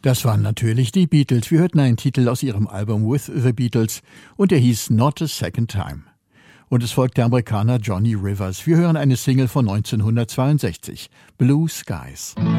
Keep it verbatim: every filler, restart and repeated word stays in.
Das waren natürlich die Beatles. Wir hörten einen Titel aus ihrem Album With the Beatles und der hieß Not a Second Time. Und es folgt der Amerikaner Johnny Rivers. Wir hören eine Single von neunzehnhundertzweiundsechzig, Blue Skies.